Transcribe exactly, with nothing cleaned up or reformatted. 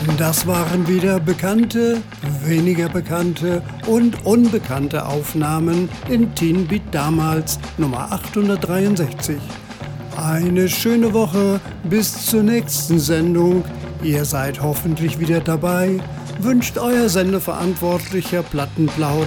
Das waren wieder bekannte, weniger bekannte und unbekannte Aufnahmen in Teen Beat damals, Nummer achthundertdreiundsechzig. Eine schöne Woche, bis zur nächsten Sendung. Ihr seid hoffentlich wieder dabei. Wünscht euer Sendeverantwortlicher Plattenplauder